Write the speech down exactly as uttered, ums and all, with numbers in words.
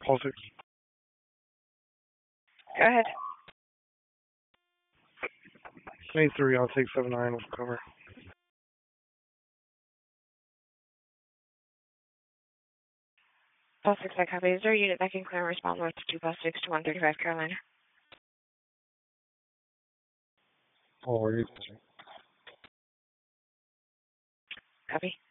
Politics. Go ahead. twenty-three, I'll take seven nine with cover. Politics, I copy. Is there a unit that can clear and respond with two plus six to one thirty-five Carolina? Oh, are you? Copy.